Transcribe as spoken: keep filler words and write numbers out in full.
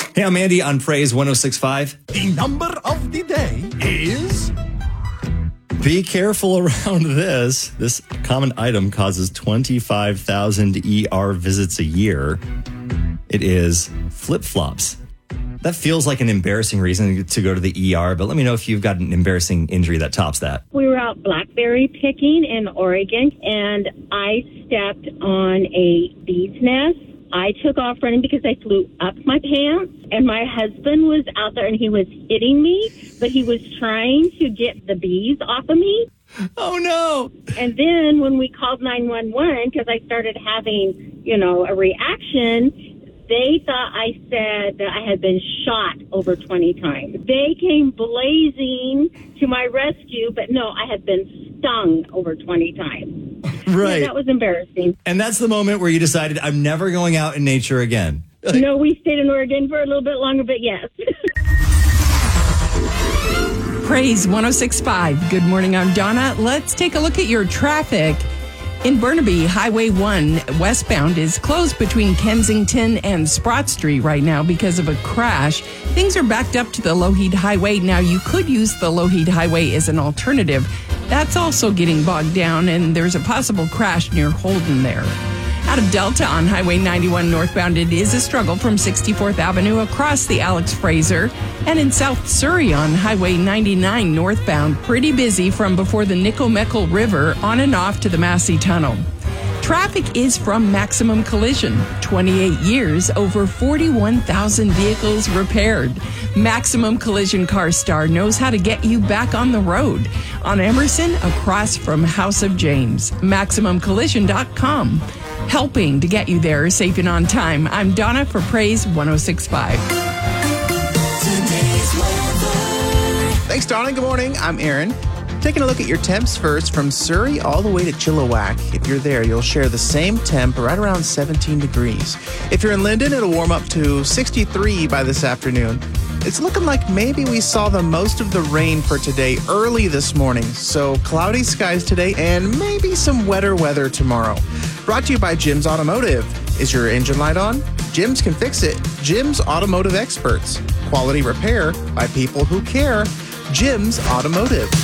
Hey, I'm Andy on Praise one oh six point five. The number of the day is... Be careful around this. This common item causes twenty-five thousand E R visits a year. It is flip-flops. That feels like an embarrassing reason to go to the E R, but let me know if you've got an embarrassing injury that tops that. We were out blackberry picking in Oregon, and I stepped on a bee's nest. I took off running because I flew up my pants, and my husband was out there, and he was hitting me, but he was trying to get the bees off of me. Oh, no. And then when we called nine one one, because I started having, you know, a reaction, they thought I said that I had been shot over twenty times. They came blazing to my rescue, but no, I had been stung over twenty times. Right. Yeah, that was embarrassing. And that's the moment where you decided, I'm never going out in nature again. No, we stayed in Oregon for a little bit longer, but yes. Praise one oh six point five. Good morning, I'm Donna. Let's take a look at your traffic. In Burnaby, Highway one westbound is closed between Kensington and Sprott Street right now because of a crash. Things are backed up to the Lougheed Highway. Now, you could use the Lougheed Highway as an alternative. That's also getting bogged down, and there's a possible crash near Holden there. Out of Delta on Highway ninety-one northbound, it is a struggle from sixty-fourth Avenue across the Alex Fraser. And in South Surrey on Highway ninety-nine northbound, pretty busy from before the Nickel-Meckle River on and off to the Massey Tunnel. Traffic is from Maximum Collision. twenty-eight years, over forty-one thousand vehicles repaired. Maximum Collision Car Star knows how to get you back on the road. On Emerson, across from House of James. Maximum Collision dot com. Helping to get you there safe and on time. I'm Donna for Praise one oh six point five. Thanks, darling. Good morning. I'm Aaron. Taking a look at your temps first, from Surrey all the way to Chilliwack. If you're there, you'll share the same temp, right around seventeen degrees. If you're in Linden, it'll warm up to sixty-three by this afternoon. It's looking like maybe we saw the most of the rain for today early this morning. So cloudy skies today and maybe some wetter weather tomorrow. Brought to you by Jim's Automotive. Is your engine light on? Jim's can fix it. Jim's Automotive Experts. Quality repair by people who care. Jim's Automotive.